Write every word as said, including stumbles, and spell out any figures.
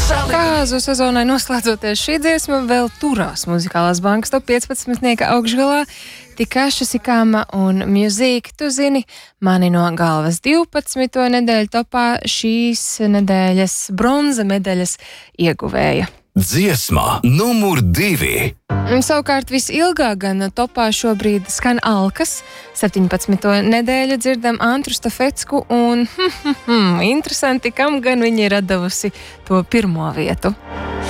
Kāzu sezonai noslēdzoties šī dziesma vēl turās muzikālās bankas top piecpadsmitnieka augšgalā. Tikaši Sikama un Music, tu zini, mani no galvas divpadsmito nedēļu topā šīs nedēļas bronza medaļas ieguvēja. Dziesmā numur divi. Savukārt visilgāk gan topā šobrīd skan Alkas. septiņpadsmito nedēļu dzirdam Antru Stafecku un hm, hm, hm, interesanti, kam gan viņi ir atdevusi to pirmo vietu.